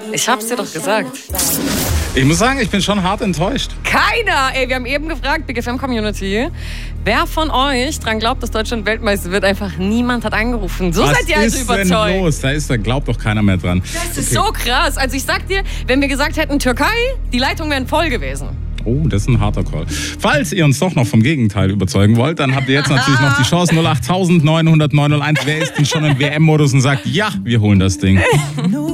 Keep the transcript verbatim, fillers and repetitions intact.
Ich hab's dir doch gesagt. Ich muss sagen, ich bin schon hart enttäuscht. Keiner! Ey, wir haben eben gefragt, Big F M Community, wer von euch dran glaubt, dass Deutschland Weltmeister wird. Einfach niemand hat angerufen. So Was seid ihr also ist überzeugt. denn los? Da ist, da glaubt doch keiner mehr dran. Das ist okay. So krass. Also ich sag dir, wenn wir gesagt hätten Türkei, die Leitungen wären voll gewesen. Oh, das ist ein harter Call. Falls ihr uns doch noch vom Gegenteil überzeugen wollt, dann habt ihr jetzt natürlich noch die Chance. null acht neun null null eins. Wer ist denn schon im W M-Modus und sagt, ja, wir holen das Ding.